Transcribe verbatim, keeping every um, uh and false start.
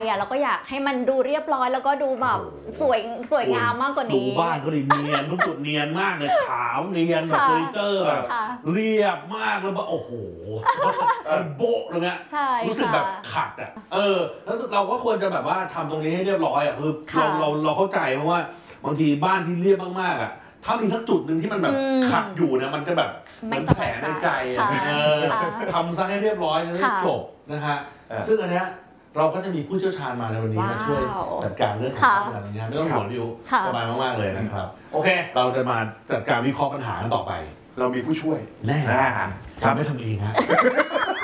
อะเราก็อยากให้มันดูเรียบร้อยแล้วก็ดูแบบสวยสวยงามมากกว่านี้ดูบ้านก็ดีเนียนทุกจุดเนียนมากเลยขาวเนียนแบบเฟอร์นิเจอร์แบบเรียบมากแล้วแบบโอ้โหโบ๊ะเลยเนี่ยรู้สึกแบบขัดอ่ะเออแล้วเราก็ควรจะแบบว่าทำตรงนี้ให้เรียบร้อยอ่ะคือเราเราเราเข้าใจเพราะว่าบางทีบ้านที่เรียบมากๆอ่ะถ้ามีทั้งจุดหนึ่งที่มันแบบขัดอยู่เนี่ยมันจะแบบมันแผลในใจทำซะให้เรียบร้อยแล้วจบนะฮะซึ่งอันเนี้ยเราก็จะมีผู้เชี่ยวชาญมาในวันนี้มาช่วยจัดการเรื่องของบ้านอะไรเงี้ยไม่ต้องห่วงดิวสบายมากๆเลยนะครับโอเคเราจะมาจัดการวิเคราะห์ปัญหากันต่อไปเรามีผู้ช่วยแน่ทำไม่ทำเองฮะ